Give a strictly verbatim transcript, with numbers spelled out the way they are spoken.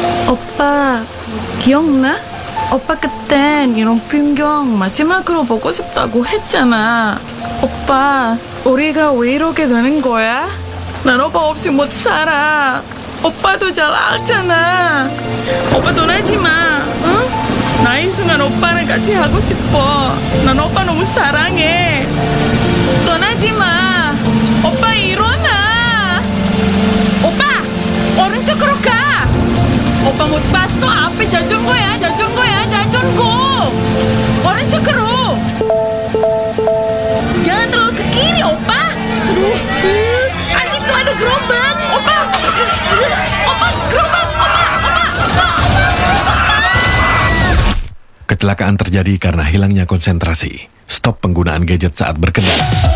오빠, 기억나? 오빠 그땐 이런 풍경 마지막으로 보고 싶다고 했잖아. 오빠, 우리가 왜 이러게 되는 거야? 난 오빠 없이 못 살아. 오빠도 잘 알잖아. 오빠 떠나지 마, 응? 나이 순간 오빠랑 같이 하고 싶어. 난 오빠 너무 사랑해. 떠나지 마. 오빠 일어나. 오빠, 오른쪽으로 가. 오빠 못 봤어? 앞에 자전거야, 자전거야, 자전거. 오른쪽으로. Jangan terlalu ke kiri, opa. Aduh, uh, ah, itu ada gerobak, opa. Opa, gerobak, opa, opa, opa. Kecelakaan terjadi karena hilangnya konsentrasi. Stop penggunaan gadget saat berkendara.